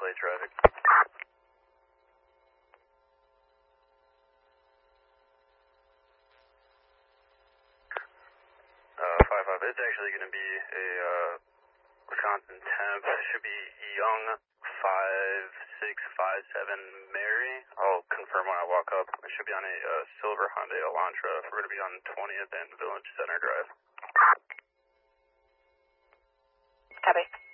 late traffic. 5-5, it's actually going to be a Wisconsin temp. It should be Young 5657 Mary. I'll confirm when I walk up. It should be on a silver Hyundai Elantra. We're going to be on 20th and Village Center Drive. Copy.